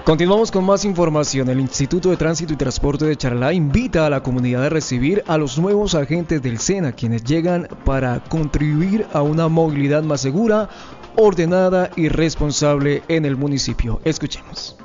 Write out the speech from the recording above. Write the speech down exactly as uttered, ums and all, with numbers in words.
Continuamos con más información. El Instituto de Tránsito y Transporte de Charalá invita a la comunidad a recibir a los nuevos agentes del SENA, quienes llegan para contribuir a una movilidad más segura, ordenada y responsable en el municipio. Escuchemos.